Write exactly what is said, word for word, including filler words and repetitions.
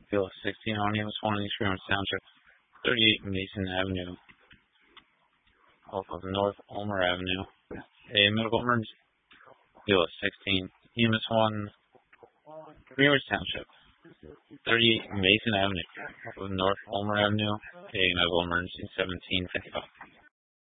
Field sixteen on U S one, East Greenwich Township, thirty-eight Mason Avenue, off of North Ulmer Avenue. A medical emergency. Field sixteen, U S one, Greenwich Township, thirty-eight Mason Avenue, off of North Ulmer Avenue. A medical emergency, seventeen fifty-five.